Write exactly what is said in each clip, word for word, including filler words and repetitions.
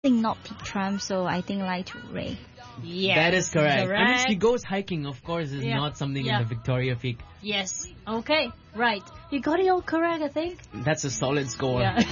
think not Peak Tram, so I think Light Ray. Yes, that is correct. correct. I mean, she goes hiking, of course, is Yeah. not something Yeah. in the Victoria Peak. Yes. Okay. Right. You got it all correct, I think. That's a solid score. Yeah.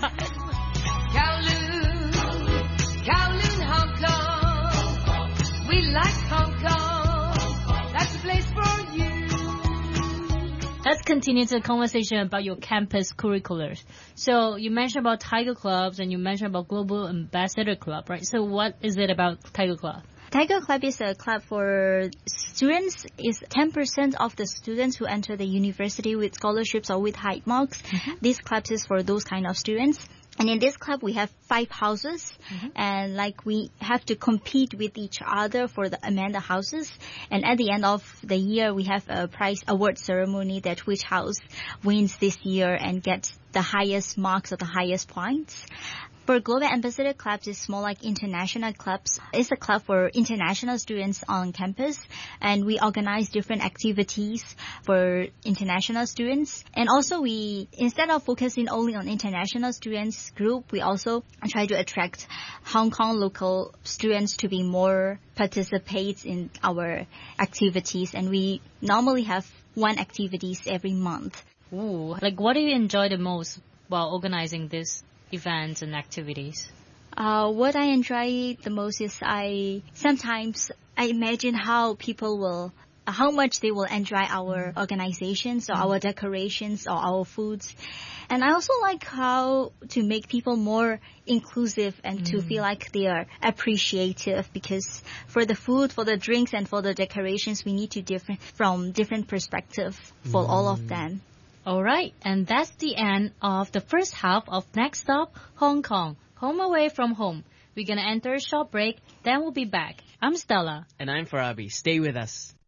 Kowloon, Kowloon, Hong Kong. We like Hong Kong. That's the place for you. Let's continue the conversation about your campus curriculars. So you mentioned about Tiger Clubs and you mentioned about Global Ambassador Club, right? So what is it about Tiger Club? Tiger Club is a club for students. Is ten percent of the students who enter the university with scholarships or with high marks. Mm-hmm. This club is for those kind of students. And in this club, we have five houses, mm-hmm. and like we have to compete with each other for the Amanda houses. And at the end of the year, we have a prize award ceremony that which house wins this year and gets the highest marks or the highest points. For Global Ambassador Clubs, it's more like international clubs. It's a club for international students on campus, and we organize different activities for international students. And also we, instead of focusing only on international students group, we also try to attract Hong Kong local students to be more participate in our activities. And we normally have one activities every month. Ooh, like what do you enjoy the most while organizing this events and activities? Uh, what I enjoy the most is I sometimes I imagine how people will, how much they will enjoy our organizations or our decorations or our foods. And I also like how to make people more inclusive and mm. to feel like they are appreciative, because for the food, for the drinks, and for the decorations, we need to different from different perspective for mm. all of them. All right, and that's the end of the first half of Next Stop, Hong Kong, home away from home. We're going to enter a short break, then we'll be back. I'm Stella. And I'm Farabi. Stay with us.